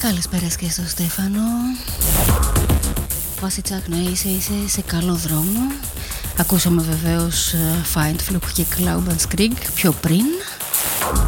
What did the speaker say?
Καλησπέρα και στο Στέφανο. Βάση Τσάκνα, είσαι σε καλό δρόμο. Ακούσαμε βεβαίως Find Fluke και Cloud and Skrig πιο πριν.